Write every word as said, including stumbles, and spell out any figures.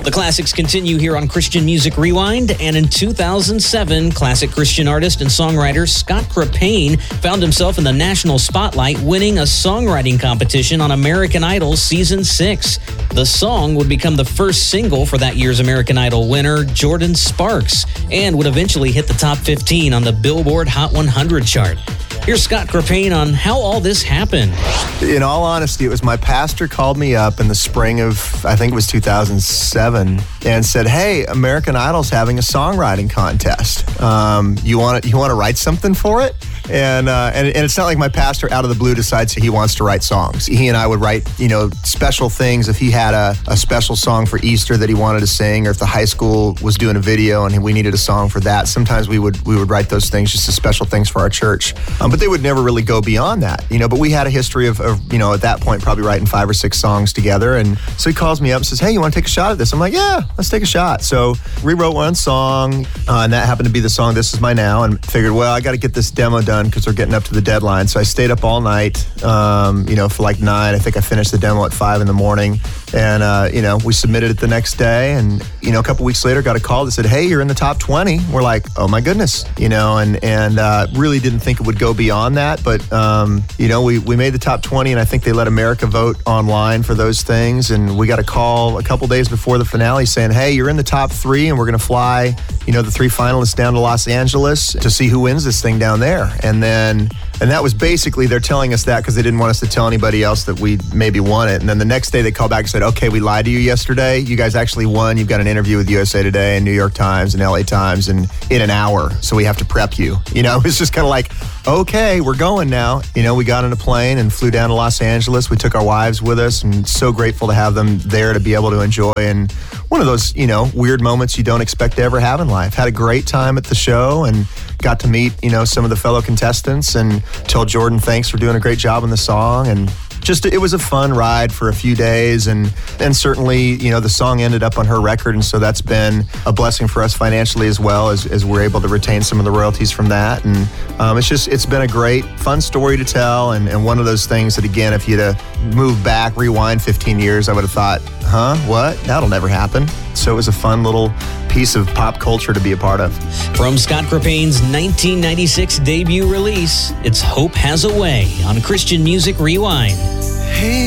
The classics continue here on Christian Music Rewind, and in two thousand seven, classic Christian artist and songwriter Scott Crepane found himself in the national spotlight winning a songwriting competition on American Idol Season six. The song would become the first single for that year's American Idol winner, Jordan Sparks, and would eventually hit the top fifteen on the Billboard Hot one hundred chart. Here's Scott Crepane on how all this happened. In all honesty, it was my pastor called me up in the spring of, I think it was two thousand seven, and said, "Hey, American Idol's having a songwriting contest. Um, you want to, you want to write something for it?" And, uh, and and it's not like my pastor out of the blue decides he wants to write songs. He and I would write, you know, special things. If he had a, a special song for Easter that he wanted to sing, or if the high school was doing a video and we needed a song for that, sometimes we would we would write those things just as special things for our church. Um, but they would never really go beyond that, you know. But we had a history of, of, you know, at that point probably writing five or six songs together. And so he calls me up and says, "Hey, you want to take a shot at this?" I'm like, "Yeah, let's take a shot." So rewrote one song, uh, and that happened to be the song "This Is My Now," and figured, well, I got to get this demo done because we're getting up to the deadline. So I stayed up all night, um, you know, for like nine. I think I finished the demo at five in the morning. And, uh, you know, we submitted it the next day. And, you know, a couple weeks later, got a call that said, "Hey, you're in the top twenty. We're like, "Oh, my goodness," you know, and and uh, really didn't think it would go beyond that. But, um, you know, we, we made the top twenty, and I think they let America vote online for those things. And we got a call a couple days before the finale saying, "Hey, you're in the top three, and we're going to fly, you know, the three finalists down to Los Angeles to see who wins this thing down there." And then, and that was basically, they're telling us that because they didn't want us to tell anybody else that we maybe won it. And then the next day they called back and said, "Okay, we lied to you yesterday. You guys actually won. You've got an interview with U S A Today and New York Times and L A Times and in an hour. So we have to prep you." You know, it's just kind of like, okay, we're going now. You know, we got on a plane and flew down to Los Angeles. We took our wives with us, and so grateful to have them there to be able to enjoy. And one of those, you know, weird moments you don't expect to ever have in life. Had a great time at the show and got to meet, you know, some of the fellow contestants and told Jordan thanks for doing a great job on the song. And just, it was a fun ride for a few days, and and certainly, you know, the song ended up on her record, and so that's been a blessing for us financially as well, as, as we're able to retain some of the royalties from that. And um, it's just, it's been a great, fun story to tell, and, and one of those things that, again, if you'd have moved back, rewind fifteen years, I would have thought, huh, what? That'll never happen. So it was a fun little piece of pop culture to be a part of. From Scott Crepane's nineteen ninety-six debut release, it's "Hope Has a Way" on Christian Music Rewind. Hey.